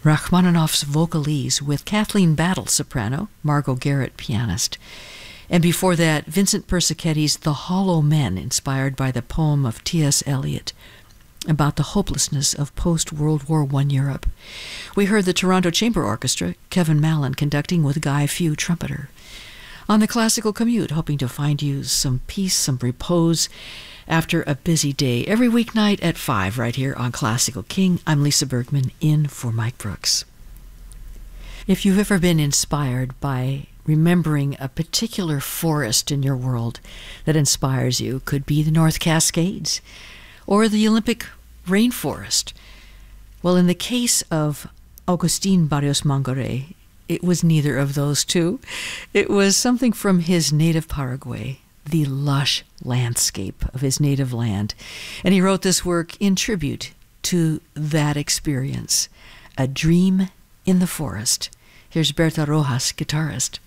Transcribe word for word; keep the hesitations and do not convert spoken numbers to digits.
Rachmaninoff's Vocalese with Kathleen Battle, soprano, Margot Garrett, pianist. And before that, Vincent Persichetti's The Hollow Men, inspired by the poem of T S Eliot about the hopelessness of post-World War One Europe. We heard the Toronto Chamber Orchestra, Kevin Mallon conducting with Guy Few, trumpeter. On the Classical Commute, hoping to find you some peace, some repose after a busy day. Every weeknight at five, right here on Classical King. I'm Lisa Bergman, in for Mike Brooks. If you've ever been inspired by remembering a particular forest in your world that inspires you, could be the North Cascades or the Olympic rainforest. Well, in the case of Agustin Barrios Mangoré, it was neither of those two. It was something from his native Paraguay, the lush landscape of his native land. And he wrote this work in tribute to that experience, A Dream in the Forest. Here's Berta Rojas, guitarist.